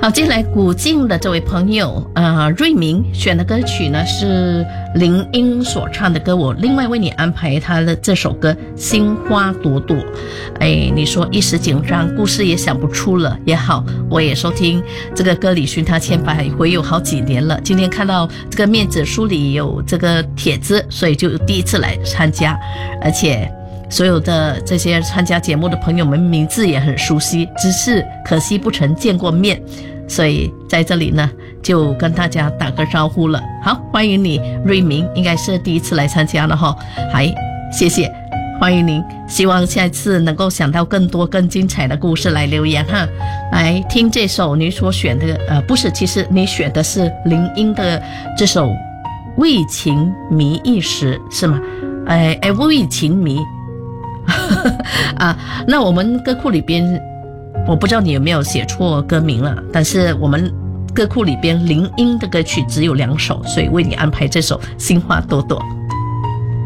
好，接下来古晋的这位朋友瑞明选的歌曲呢是林英所唱的歌，我另外为你安排他的这首歌心花朵朵。你说一时紧张，故事也想不出了也好，我也收听这个歌里寻他千百回有好几年了，今天看到这个面子书里有这个帖子，所以就第一次来参加，而且所有的这些参加节目的朋友们名字也很熟悉，只是可惜不曾见过面，所以在这里呢就跟大家打个招呼了。好，欢迎你瑞明，应该是第一次来参加了齁，谢谢，欢迎您，希望下一次能够想到更多更精彩的故事来留言哈。来听这首你所选的不是，其实你选的是林英的这首为情迷一时是吗？为情迷那我们歌库里边我不知道你有没有写错歌名了，但是我们歌库里边林英的歌曲只有2首，所以为你安排这首心花朵朵。